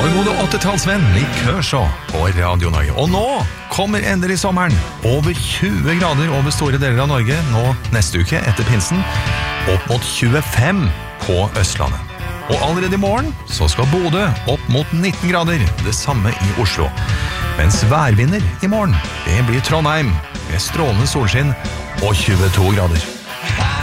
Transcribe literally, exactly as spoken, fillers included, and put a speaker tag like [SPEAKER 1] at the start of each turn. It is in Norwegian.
[SPEAKER 1] Vår gode åttetallsvenn Likørsjå på Radio Norge. Og nå kommer endelig sommeren. Over tjue grader over store deler av Norge nå neste uke etter pinsen. Opp mot tjuefem på Østlandet. Og allerede i morgen så skal Bodø opp mot nitten grader, det samme i Oslo. Mens værvinner i morgen, det blir Trondheim med strålende solskinn og tjueto grader.